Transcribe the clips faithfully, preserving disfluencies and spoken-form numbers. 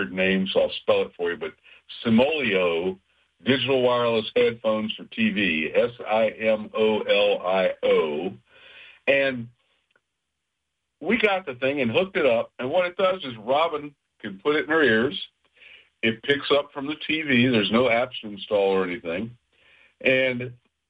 weird name, so I'll spell it for you, but Simolio Digital Wireless Headphones for T V, S I M O L I O. And we got the thing and hooked it up, and what it does is Robin can put it in her ears. It picks up from the T V. There's no apps to install or anything. And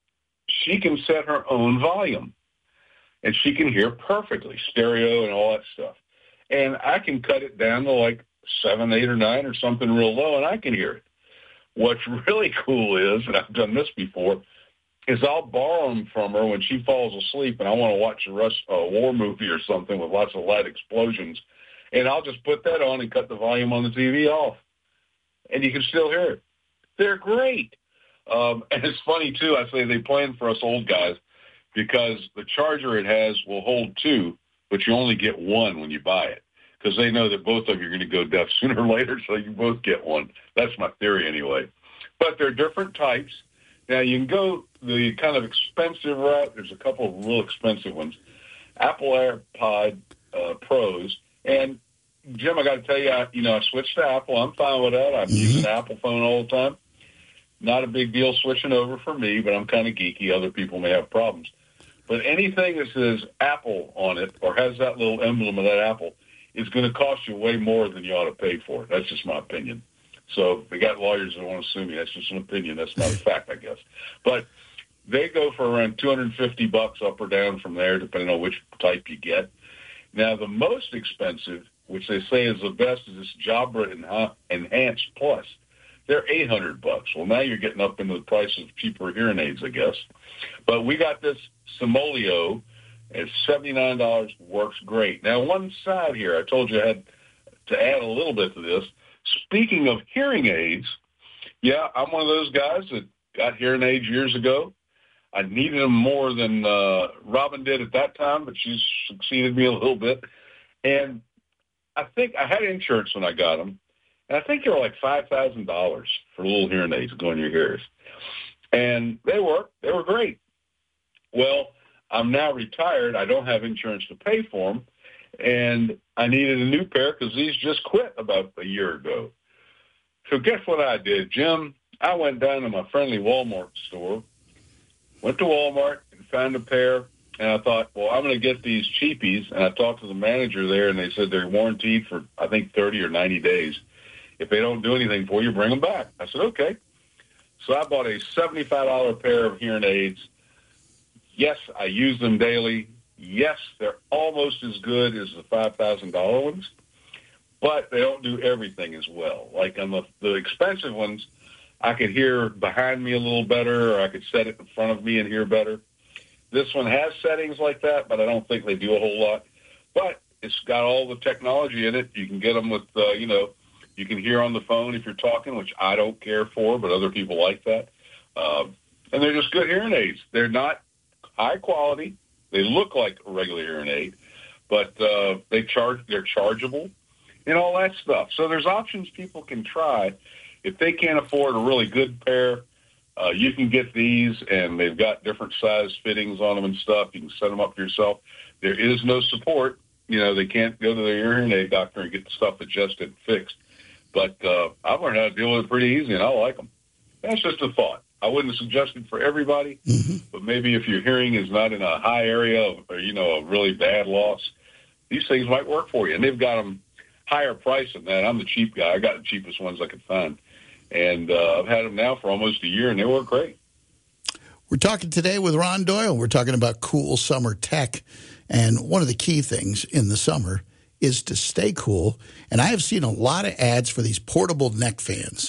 she can set her own volume. And she can hear perfectly, stereo and all that stuff. And I can cut it down to like seven, eight, or nine or something real low, and I can hear it. What's really cool is, and I've done this before, is I'll borrow them from her when she falls asleep and I want to watch a Rush, a war movie or something with lots of light explosions, and I'll just put that on and cut the volume on the T V off. And you can still hear it. They're great. Um, and it's funny, too, I say they plan for us old guys because the charger it has will hold two, but you only get one when you buy it because they know that both of you are going to go deaf sooner or later, so you both get one. That's my theory anyway. But they're different types. Now, you can go the kind of expensive route. There's a couple of real expensive ones. Apple AirPod uh, Pros. And, Jim, I got to tell you, I, you know, I switched to Apple. I'm fine with that. I'm mm-hmm. using an Apple phone all the time. Not a big deal switching over for me, but I'm kind of geeky. Other people may have problems. But anything that says Apple on it or has that little emblem of that Apple is going to cost you way more than you ought to pay for it. That's just my opinion. So they got lawyers that want to sue me. That's just an opinion. That's not a fact, I guess. But they go for around two hundred fifty bucks up or down from there, depending on which type you get. Now, the most expensive, which they say is the best, is this Jabra Enhanced Plus. They're eight hundred bucks. Well, now you're getting up into the price of cheaper hearing aids, I guess. But we got this Simolio at seventy-nine dollars. Works great. Now, one side here, I told you I had to add a little bit to this. Speaking of hearing aids, yeah, I'm one of those guys that got hearing aids years ago. I needed them more than uh, Robin did at that time, but she's succeeded me a little bit. And I think I had insurance when I got them. And I think they were like five thousand dollars for little hearing aids to go in your ears. And they worked. They were great. Well, I'm now retired. I don't have insurance to pay for them. And I needed a new pair because these just quit about a year ago. So guess what I did, Jim? I went down to my friendly Walmart store, went to Walmart and found a pair. And I thought, well, I'm going to get these cheapies. And I talked to the manager there, and they said they're warranted for, I think, thirty or ninety days. If they don't do anything for you, bring them back. I said, okay. So I bought a seventy-five dollars pair of hearing aids. Yes, I use them daily. Yes, they're almost as good as the five thousand dollars ones, but they don't do everything as well. Like on the, the expensive ones, I could hear behind me a little better, or I could set it in front of me and hear better. This one has settings like that, but I don't think they do a whole lot. But it's got all the technology in it. You can get them with, uh, you know, you can hear on the phone if you're talking, which I don't care for, but other people like that. Uh, and they're just good hearing aids. They're not high quality. They look like a regular hearing aid, but uh, they charge. They're chargeable and all that stuff. So there's options people can try. If they can't afford a really good pair, uh, you can get these, and they've got different size fittings on them and stuff. You can set them up for yourself. There is no support. You know, they can't go to their hearing aid doctor and get the stuff adjusted and fixed. But uh, I've learned how to deal with it pretty easy, and I like them. That's just a thought. I wouldn't suggest it for everybody, mm-hmm. but maybe if your hearing is not in a high area of, or, you know, a really bad loss, these things might work for you. And they've got them higher price than that. I'm the cheap guy. I got the cheapest ones I could find. And uh, I've had them now for almost a year, and they work great. We're talking today with Ron Doyle. We're talking about cool summer tech. And one of the key things in the summer is to stay cool. And I have seen a lot of ads for these portable neck fans.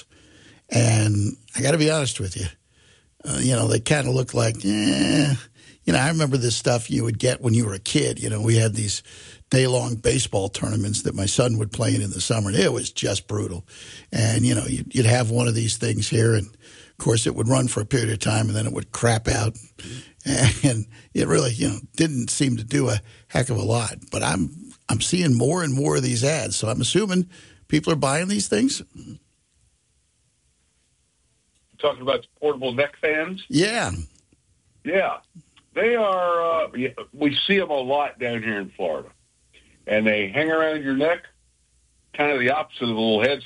And I got to be honest with you, uh, you know, they kind of look like, eh. You know, I remember this stuff you would get when you were a kid. You know, we had these day-long baseball tournaments that my son would play in in the summer, and it was just brutal. And, you know, you'd, you'd have one of these things here, and, of course, it would run for a period of time, and then it would crap out. And it really, you know, didn't seem to do a heck of a lot. But I'm I'm seeing more and more of these ads, so I'm assuming people are buying these things. Talking about the portable neck fans? Yeah. Yeah. They are, uh, we see them a lot down here in Florida. And they hang around your neck, kind of the opposite of the little head